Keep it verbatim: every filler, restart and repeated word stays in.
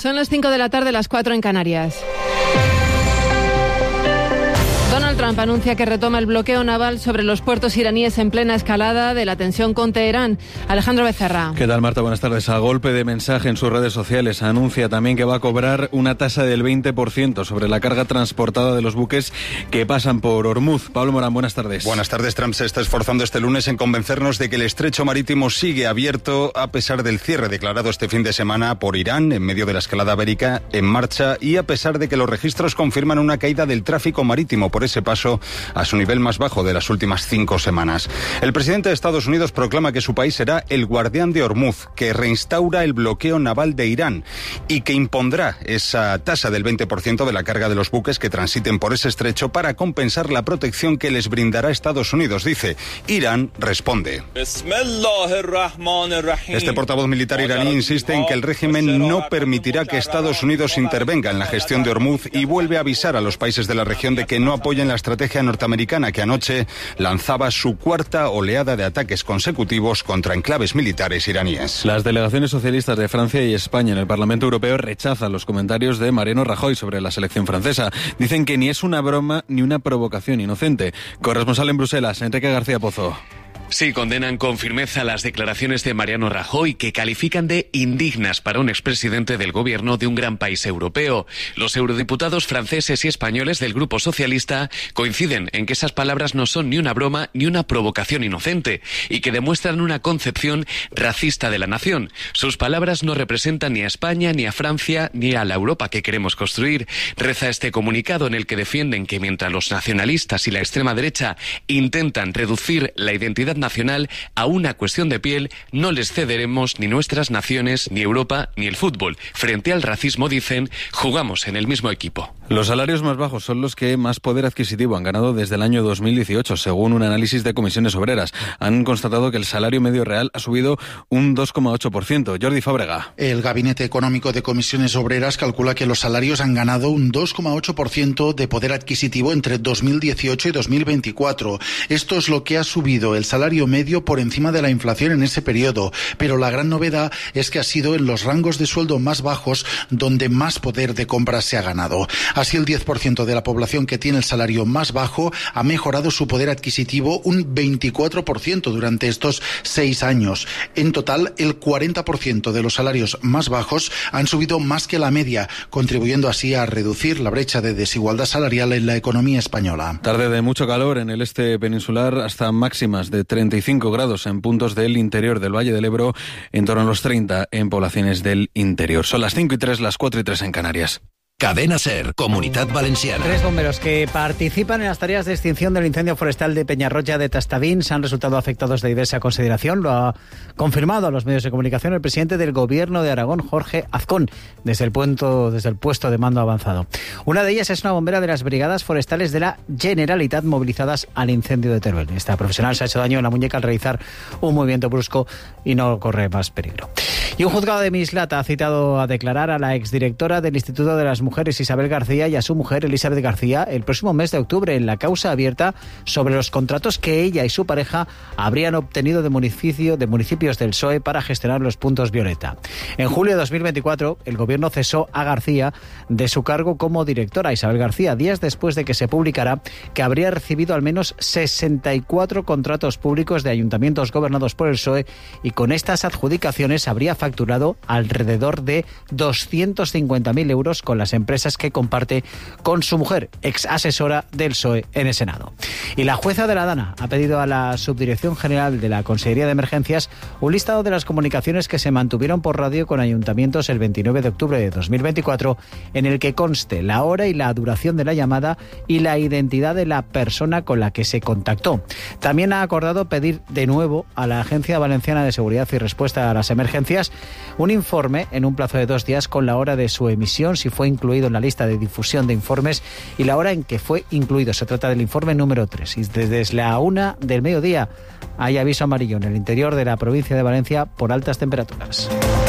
Son las cinco de la tarde, las cuatro en Canarias. Donald Trump anuncia que retoma el bloqueo naval sobre los puertos iraníes en plena escalada de la tensión con Teherán. Alejandro Becerra. ¿Qué tal, Marta? Buenas tardes. A golpe de mensaje en sus redes sociales anuncia también que va a cobrar una tasa del veinte por ciento sobre la carga transportada de los buques que pasan por Ormuz. Pablo Morán, buenas tardes. Buenas tardes. Trump se está esforzando este lunes en convencernos de que el estrecho marítimo sigue abierto a pesar del cierre declarado este fin de semana por Irán en medio de la escalada bélica en marcha y a pesar de que los registros confirman una caída del tráfico marítimo por ese paso a su nivel más bajo de las últimas cinco semanas. El presidente de Estados Unidos proclama que su país será el guardián de Ormuz, que reinstaura el bloqueo naval de Irán y que impondrá esa tasa del veinte por ciento de la carga de los buques que transiten por ese estrecho para compensar la protección que les brindará Estados Unidos. Dice, Irán responde. Este portavoz militar iraní insiste en que el régimen no permitirá que Estados Unidos intervenga en la gestión de Ormuz y vuelve a avisar a los países de la región de que no apoyen la estrategia norteamericana que anoche lanzaba su cuarta oleada de ataques consecutivos contra enclaves militares iraníes. Las delegaciones socialistas de Francia y España en el Parlamento Europeo rechazan los comentarios de Mariano Rajoy sobre la selección francesa. Dicen que ni es una broma ni una provocación inocente. Corresponsal en Bruselas, Enrique García Pozo. Sí, condenan con firmeza las declaraciones de Mariano Rajoy, que califican de indignas para un expresidente del gobierno de un gran país europeo. Los eurodiputados franceses y españoles del Grupo Socialista coinciden en que esas palabras no son ni una broma ni una provocación inocente y que demuestran una concepción racista de la nación. Sus palabras no representan ni a España, ni a Francia, ni a la Europa que queremos construir. Reza este comunicado en el que defienden que mientras los nacionalistas y la extrema derecha intentan reducir la identidad nacional a una cuestión de piel, no les cederemos ni nuestras naciones, ni Europa, ni el fútbol. Frente al racismo, dicen, jugamos en el mismo equipo. Los salarios más bajos son los que más poder adquisitivo han ganado desde el año dos mil dieciocho, según un análisis de comisiones obreras. Han constatado que el salario medio real ha subido un dos coma ocho por ciento. Jordi Fábrega. El Gabinete Económico de Comisiones Obreras calcula que los salarios han ganado un dos coma ocho por ciento de poder adquisitivo entre dos mil dieciocho y dos mil veinticuatro. Esto es lo que ha subido el salario medio por encima de la inflación en ese periodo, pero la gran novedad es que ha sido en los rangos de sueldo más bajos donde más poder de compra se ha ganado. Así, el diez por ciento de la población que tiene el salario más bajo ha mejorado su poder adquisitivo un veinticuatro por ciento durante estos seis años. En total, el cuarenta por ciento de los salarios más bajos han subido más que la media, contribuyendo así a reducir la brecha de desigualdad salarial en la economía española. Tarde de mucho calor en el este peninsular, hasta máximas de treinta y cinco grados en puntos del interior del Valle del Ebro, en torno a los treinta en poblaciones del interior. Son las cinco y tres, las cuatro y tres en Canarias. Cadena SER, Comunidad Valenciana. Tres bomberos que participan en las tareas de extinción del incendio forestal de Peñarroya de Tastavins han resultado afectados de diversa consideración. Lo ha confirmado a los medios de comunicación el presidente del Gobierno de Aragón, Jorge Azcón, desde el, puento, desde el puesto de mando avanzado. Una de ellas es una bombera de las brigadas forestales de la Generalitat movilizadas al incendio de Teruel. Esta profesional se ha hecho daño en la muñeca al realizar un movimiento brusco y no corre más peligro. Y un juzgado de Mislata ha citado a declarar a la exdirectora del Instituto de las Mujeres, Isabel García, y a su mujer, Elizabeth García, el próximo mes de octubre en la causa abierta sobre los contratos que ella y su pareja habrían obtenido de, municipio, de municipios del P S O E para gestionar los puntos violeta. En julio de dos mil veinticuatro, el gobierno cesó a García de su cargo como directora, Isabel García, días después de que se publicara que habría recibido al menos sesenta y cuatro contratos públicos de ayuntamientos gobernados por el P S O E, y con estas adjudicaciones habría facturado alrededor de doscientos cincuenta mil euros con las empresas que comparte con su mujer, ex asesora del P S O E en el Senado. Y la jueza de la Dana ha pedido a la Subdirección General de la Consejería de Emergencias un listado de las comunicaciones que se mantuvieron por radio con ayuntamientos el veintinueve de octubre de dos mil veinticuatro, en el que conste la hora y la duración de la llamada y la identidad de la persona con la que se contactó. También ha acordado pedir de nuevo a la Agencia Valenciana de Seguridad y Respuesta a las Emergencias un informe en un plazo de dos días con la hora de su emisión, si fue incluido en la lista de difusión de informes, y la hora en que fue incluido. Se trata del informe número tres. Y desde la una del mediodía hay aviso amarillo en el interior de la provincia de Valencia por altas temperaturas.